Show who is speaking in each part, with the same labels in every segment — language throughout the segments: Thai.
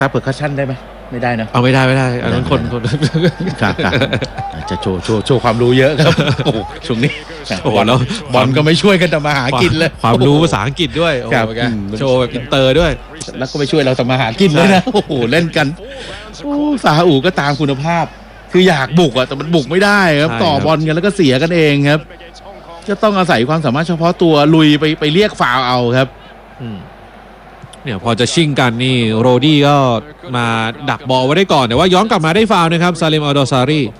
Speaker 1: ถ้าเปิดคัชชั่นได้ไหมไม่ได้นะ
Speaker 2: เอาไม่ได้อันนั้นคน
Speaker 1: ครับจะโชว์ความรู้เยอะครับโอ้ช่วงนี้บอลก็ไม่ช่วยกันทำมาหากินเลย
Speaker 2: ความรู้ภาษาอังกฤษด้วยโอ้โหโชว์แบบอินเตอร์ด้วย
Speaker 1: แล้วก็ไม่ช่วยเราทำมาหากินเลยนะโอ้โหเล่นกันซาอุก็ตามคุณภาพคืออยากบุกแต่มันบุกไม่ได้ครับต่อบอลกันแล้วก็เสียกันเองครับจะต้องอาศัยความสามารถเฉพาะตัวลุยไปเรียกฟาวล์เอาครับ
Speaker 2: เนี่ยพอจะชิงกันนี่โรดี้ก็มาดักบอลไว้ได้ก่อนแต่ว่าย้อนกลับมาได้ฟาวล์นะครับซาเลมอัลดอซารี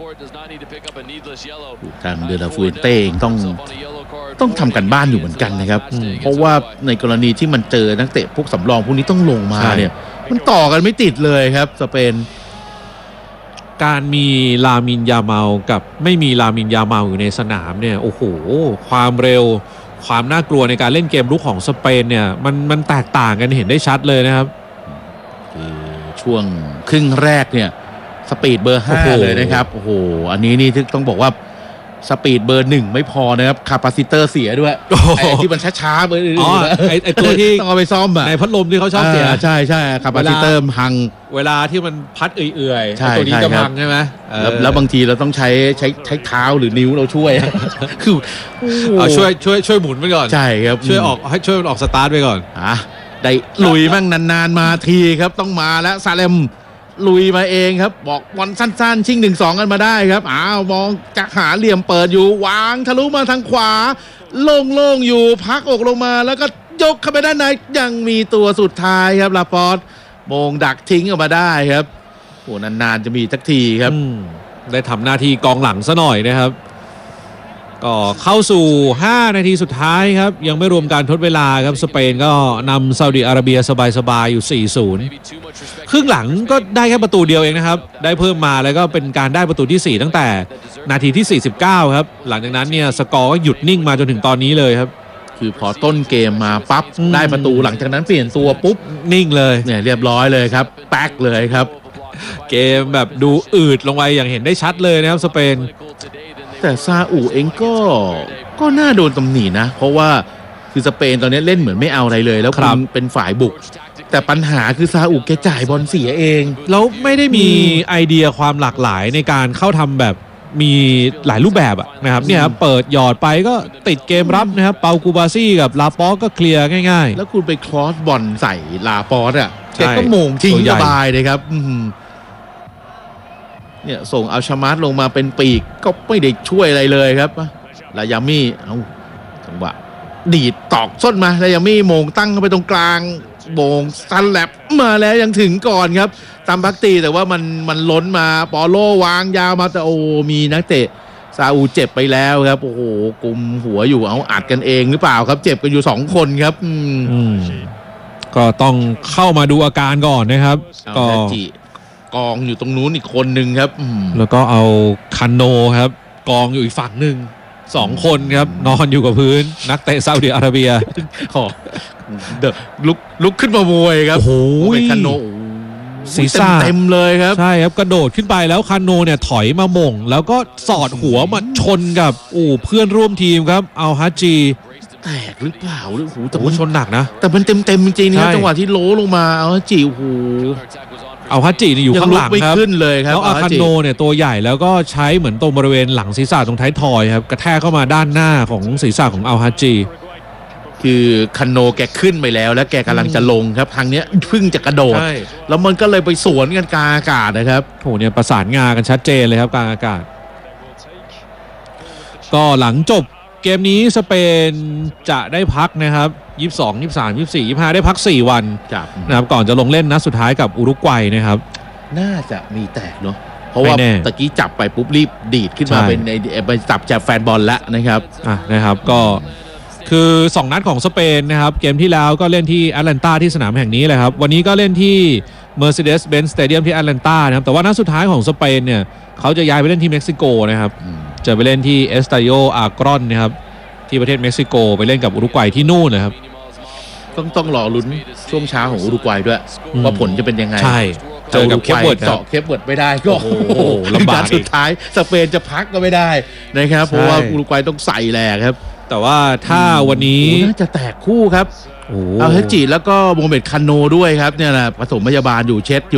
Speaker 1: ทางเดลาฟูเอนเต้เองต้องทำกันบ้านอยู่เหมือนกันนะครับเพราะว่าในกรณีที่มันเจอนักเตะพวกสำรองพวกนี้ต้องลงมาเนี่ยมันต่อกันไม่ติดเลยครับสเปน
Speaker 2: การมีลามินยาเมากับไม่มีลามินยาเมาอยู่ในสนามเนี่ยโอ้โหความเร็วความน่ากลัวในการเล่นเกมรุกของสเปนเนี่ยมันแตกต่างกันเห็นได้ชัดเลยนะครับ
Speaker 1: คือช่วงครึ่งแรกเนี่ยสปีดเบอร์5เลยนะครับโอ้โหอันนี้นี่ต้องบอกว่าสปีดเบอร์1ไม่พอนะครับคาปาซิเตอร์เสียด้วยไอ้ที่มันช้าๆเบอร์อื่น
Speaker 2: ไอ้ตัวที่
Speaker 1: ต้องเอาไปซ่อม
Speaker 2: ในพัดลมที่เขาชอบเสีย
Speaker 1: ใช่คาปาซิเตอร์พัง
Speaker 2: เวลาที่มันพัดเอื่อยๆตัวนี้จะพังใช่ไหม
Speaker 1: แล้วบางทีเราต้องใช้เท้าหรือนิ้วเราช่วยคือ
Speaker 2: ช่วยหมุนไปก่อน
Speaker 1: ใช่ครับ
Speaker 2: ช่วยมันออกสตาร์ทไปก่อน
Speaker 1: ได้ลุยมั่งนานๆมาทีครับต้องมาแล้วซาเลมลุยมาเองครับบอกบอลสั้นๆชิง 1-2 กันมาได้ครับมองจะหาเหลี่ยมเปิดอยู่วางทะลุมาทางขวาโล่งๆอยู่พักอกลงมาแล้วก็ยกเข้าไปด้านในยังมีตัวสุดท้ายครับลาปอร์ตโมงดักทิ้งออกมาได้ครับโอ้นานๆจะมีสักทีครับ
Speaker 2: ได้ทำหน้าที่กองหลังซะหน่อยนะครับก็เข้าสู่5นาทีสุดท้ายครับยังไม่รวมการทดเวลาครับสเปนก็นำซาอุดิอาระเบียสบายๆอยู่ 4-0 ครึ่งหลังก็ได้แค่ประตูเดียวเองนะครับได้เพิ่มมาแล้วก็เป็นการได้ประตูที่4ตั้งแต่นาทีที่49ครับหลังจากนั้นเนี่ยสกอร์ก็หยุดนิ่งมาจนถึงตอนนี้เลยครับ
Speaker 1: คือพอต้นเกมมาปั๊บได้ประตูหลังจากนั้นเปลี่ยนตัวปุ๊บ
Speaker 2: นิ่งเลย
Speaker 1: เนี่ยเรียบร้อยเลยครับแป๊กเลยครับ
Speaker 2: เกมแบบดูอืดลงไปอย่างเห็นได้ชัดเลยนะครับสเปน
Speaker 1: แต่ซาอุเองก็น่าโดนตำหนินะเพราะว่าคือสเปนตอนนี้เล่นเหมือนไม่เอาอะไรเลยแล้วคุณเป็นฝ่ายบุกแต่ปัญหาคือซาอุแกจ่ายบอลเสียเอง
Speaker 2: แล้วไม่ได้มีไอเดียความหลากหลายในการเข้าทำแบบมีหลายรูปแบบนะครับเนี่ยเปิดหยอดไปก็ติดเกมรับนะครับเปากูบาซี่กับลาปอก็เคลียร์ง่ายๆ
Speaker 1: แล้วคุณไปครอสบอลใส่ลาปอแกก็โมงทิ้งสบายเลยครับเนี่ยส่งอัลชามาร์ลงมาเป็นปีกก็ไม่ได้ช่วยอะไรเลยครับลายามี่จังหวะดีดตอกส้นมาลายามี่โมงตั้งเข้าไปตรงกลางโมงซันแลบมาแล้วยังถึงก่อนครับตามพักตีแต่ว่ามันล้นมาปอโลวางยาวมาแต่มีนักเตะซาอุเจ็บไปแล้วครับโอ้โหกุมหัวอยู่อัดกันเองหรือเปล่าครับเจ็บกันอยู่2คนครับ
Speaker 2: ก็ต้องเข้ามาดูอาการก่อนนะครับก็
Speaker 1: กองอยู่ตรงนู้นอีกคนหนึ่งครับ
Speaker 2: แล้วก็เอาคันโนครับกองอยู่อีกฝั่งหนึ่ง2คนครับนอนอยู่กับพื้นนักเตะซาอุดิอาระเบีย
Speaker 1: ลุกขึ้นมาโวยครับ
Speaker 2: โอ้โห
Speaker 1: คันโน
Speaker 2: ศีรษะ
Speaker 1: เต็มเลยครับ
Speaker 2: ใช่ครับกระโดดขึ้นไปแล้วคันโนเนี่ยถอยมาหม่งแล้วก็สอดหัวมาชนกับเพื่อนร่วมทีมครับเอาฮัจจี
Speaker 1: แตกหรือเปล่า
Speaker 2: แต่ว่าชนหนักนะ
Speaker 1: แต่มันเต็มจริงๆนะครับจังหวะที่โล้ลงมาเอาฮัจจี
Speaker 2: เอาฮัจจีนี่อยู่ข้างหลังครับ
Speaker 1: ขึ้นเลยครับ
Speaker 2: แล้วอาคันโนเนี่ยตัวใหญ่แล้วก็ใช้เหมือนตรงบริเวณหลังศีรษะตรงท้ายทอยครับกระแทกเข้ามาด้านหน้าของศีรษะของเอาฮัจจี
Speaker 1: คือคันโนแกขึ้นไปแล้วแกกำลังจะลงครับทางเนี้ยเพิ่งจะกระโดดแล้วมันก็เลยไปสวนกันกลางอากาศนะครับ
Speaker 2: โหเนี่ยประสานงากันชัดเจนเลยครับกลางอากาศก็หลังจบเกมนี้สเปนจะได้พักนะครับ22 23 24 25ได้พัก4วันนะครับก่อนจะลงเล่นนัดสุดท้ายกับอุรุกวัยนะครับ
Speaker 1: น่าจะมีแตกเนาะเพราะว่าตะกี้จับไปปุ๊บรีบดีดขึ้นมาเป็นไปจับแฟนบอลแล้วนะครับ
Speaker 2: นะครับก็คือ2นัดของสเปนนะครับเกมที่แล้วก็เล่นที่แอตแลนตาที่สนามแห่งนี้เลยครับวันนี้ก็เล่นที่ Mercedes-Benz Stadium ที่แอตแลนตานะครับแต่ว่านัดสุดท้ายของสเปนเนี่ยเขาจะย้ายไปเล่นที่เม็กซิโกนะครับจะไปเล่นที่เอสตาโยอากรอนนะครับที่ประเทศเม็กซิโกไปเล่นกับอุรุกวัยที่นู่นนะครับ
Speaker 1: ต้องรอลุ้นช่วงเช้าของอุรุกวัยด้วยว่าผลจะเป็นยังไง
Speaker 2: ใช่เจอกับเคปเวิร์ด
Speaker 1: ไม่ได้ก็ลำบากสุดท้ายสเปนจะพักก็ไม่ได้นะครับเพราะว่าอุรุกวัยต้องใส่แหลกครับ
Speaker 2: แต่ว่าถ้าวันนี้
Speaker 1: น่าจะแตกคู่ครับเอาเฮจิแล้วก็โมเมดคันโนด้วยครับเนี่ยนะผสมพยาบาลอยู่เช็ดอยู่